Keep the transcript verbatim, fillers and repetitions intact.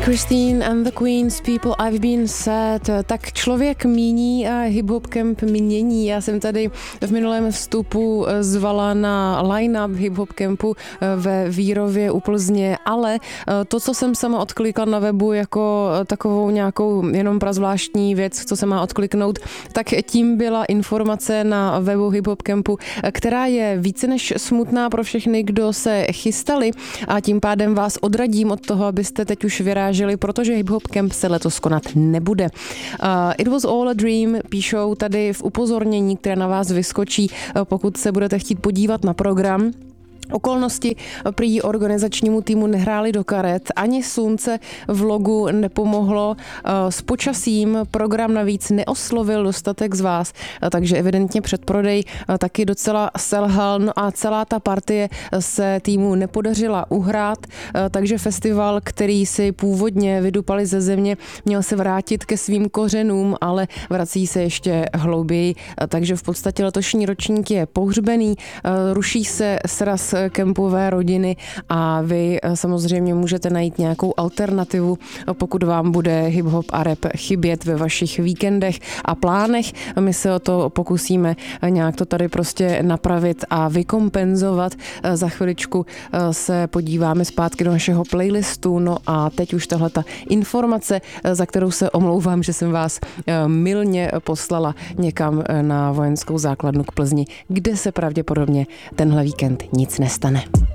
Christine and the Queens, People I've Been Sad. Tak člověk míní a Hip Hop Camp mění. Já jsem tady v minulém vstupu zvala na line-up Hip Hop Campu ve Vírově u Plzně, ale to, co jsem sama odklikla na webu jako takovou nějakou jenom prazvláštní věc, co se má odkliknout, tak tím byla informace na webu Hip Hop Campu, která je více než smutná pro všechny, kdo se chystali, a tím pádem vás odradím od toho, abyste teď už vyráželi, protože Hip Hop Camp se letos konat nebude. Uh, It was all a dream, píšou tady v upozornění, které na vás vyskočí, pokud se budete chtít podívat na program. Okolnosti prý organizačnímu týmu nehrály do karet, ani slunce v logu nepomohlo, s počasím program navíc neoslovil dostatek z vás, takže evidentně předprodej taky docela selhal, no a celá ta partie se týmu nepodařila uhrát, takže festival, který si původně vydupali ze země, měl se vrátit ke svým kořenům, ale vrací se ještě hlouběji, takže v podstatě letošní ročník je pohřbený, ruší se sraz kempové rodiny a vy samozřejmě můžete najít nějakou alternativu, pokud vám bude hip-hop a rap chybět ve vašich víkendech a plánech. My se o to pokusíme nějak to tady prostě napravit a vykompenzovat. Za chviličku se podíváme zpátky do našeho playlistu, no a teď už tahleta informace, za kterou se omlouvám, že jsem vás mylně poslala někam na vojenskou základnu k Plzni, kde se pravděpodobně tenhle víkend nic nestane.